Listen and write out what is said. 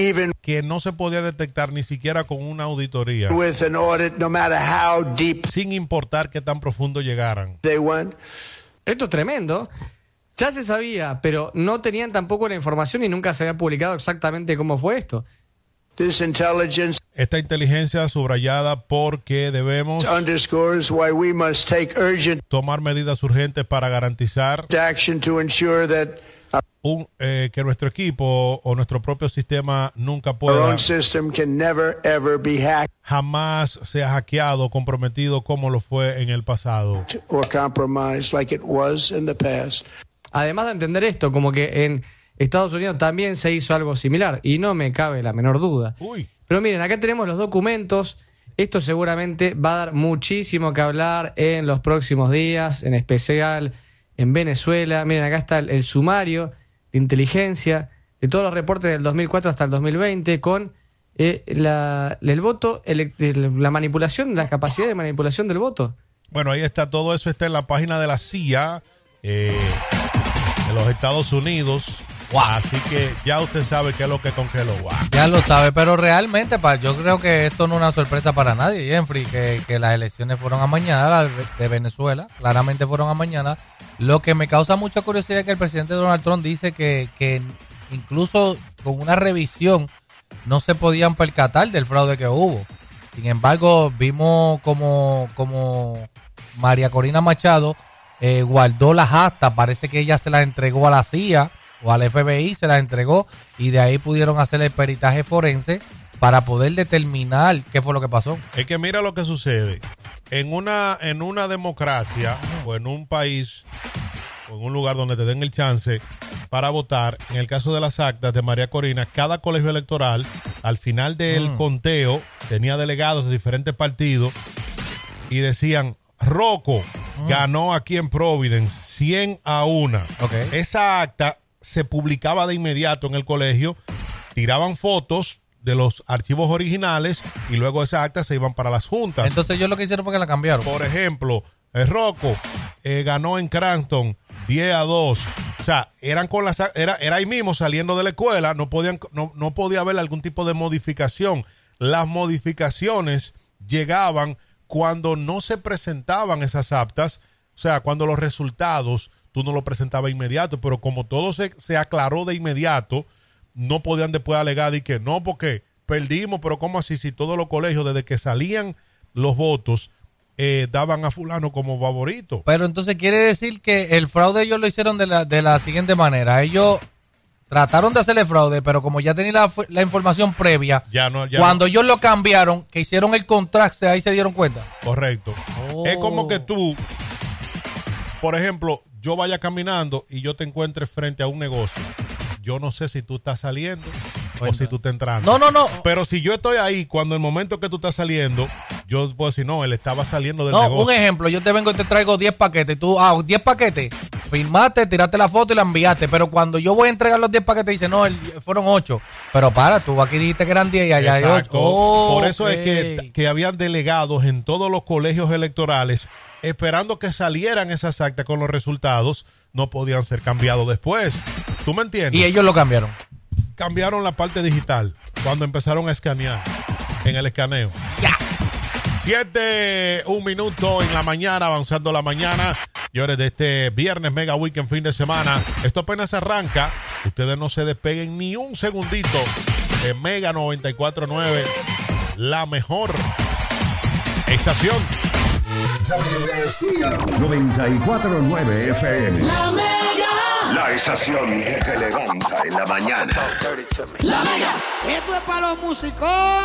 que no se podía detectar ni siquiera con una auditoría, with an audit, no matter how deep sin importar qué tan profundo llegaran. they went. Esto es tremendo. Ya se sabía, pero no tenían tampoco la información y nunca se había publicado exactamente cómo fue esto. This intelligence Esta inteligencia subrayada porque debemos underscores why we must take urgent tomar medidas urgentes para garantizar action to ensure that que nuestro equipo o nuestro propio sistema nunca our pueda, own system can never, ever be hacked jamás sea hackeado o comprometido como lo fue en el pasado. or compromised like it was in the past. Además de entender esto, como que en Estados Unidos también se hizo algo similar, y no me cabe la menor duda. Uy. Pero miren, acá tenemos los documentos. Esto seguramente va a dar muchísimo que hablar en los próximos días, en especial en Venezuela. Miren, acá está el sumario de inteligencia de todos los reportes del 2004 hasta el 2020 con el voto, la manipulación, la capacidad de manipulación del voto. Bueno, ahí está, todo eso está en la página de la CIA de los Estados Unidos. Wow. Así que ya usted sabe qué es lo que con qué lo va. Ya lo sabe, pero realmente yo creo que esto no es una sorpresa para nadie, Jeffrey, que las elecciones fueron amañadas, las de Venezuela, claramente fueron amañadas. Lo que me causa mucha curiosidad es que el presidente Donald Trump dice que incluso con una revisión no se podían percatar del fraude que hubo. Sin embargo, vimos como María Corina Machado guardó las actas, parece que ella se las entregó a la CIA o al FBI, se las entregó, y de ahí pudieron hacer el peritaje forense para poder determinar qué fue lo que pasó. Es que mira lo que sucede. En una democracia o en un país o en un lugar donde te den el chance para votar, en el caso de las actas de María Corina, cada colegio electoral al final del conteo tenía delegados de diferentes partidos y decían: Rocco ganó aquí en Providence 100-1. Okay. Esa acta se publicaba de inmediato en el colegio, tiraban fotos de los archivos originales y luego esas actas se iban para las juntas. Entonces ellos lo que hicieron fue que la cambiaron. Por ejemplo, Rocco ganó en Cranston 10-2. O sea, eran con las era ahí mismo saliendo de la escuela, no podía haber algún tipo de modificación. Las modificaciones llegaban cuando no se presentaban esas actas, o sea, cuando los resultados tú no lo presentabas inmediato, pero como todo se aclaró de inmediato, no podían después alegar y que no, porque perdimos, pero ¿cómo así? Si todos los colegios, desde que salían los votos, daban a fulano como favorito. Pero entonces quiere decir que el fraude ellos lo hicieron de la siguiente manera. Ellos trataron de hacer el fraude, pero como ya tenían la información previa, cuando ellos lo cambiaron, que hicieron el contraste, ahí se dieron cuenta. Correcto. Es como que tú, por ejemplo, yo vaya caminando y yo te encuentre frente a un negocio. Yo no sé si tú estás saliendo o si tú estás entrando. No. Pero si yo estoy ahí, cuando el momento que tú estás saliendo, yo puedo decir, no, él estaba saliendo del negocio. Un ejemplo, yo te vengo y te traigo 10 paquetes. Tú, 10 paquetes, firmaste, tiraste la foto y la enviaste. Pero cuando yo voy a entregar los 10 paquetes, dice, no, fueron 8. Pero tú aquí dijiste que eran 10 y allá hay 8. Por eso es que habían delegados en todos los colegios electorales esperando que salieran esas actas con los resultados. No podían ser cambiados después. ¿Tú me entiendes? Y ellos lo cambiaron. Cambiaron la parte digital cuando empezaron a escanear en el escaneo. Ya. 7:01 en la mañana, avanzando la mañana. Señores, de este viernes Mega Weekend, fin de semana. Esto apenas arranca. Ustedes no se despeguen ni un segundito de Mega 94.9, la mejor estación. 94.9 FM. La Mega. La estación que te levanta en la mañana. La Mega. Esto es para los músicos.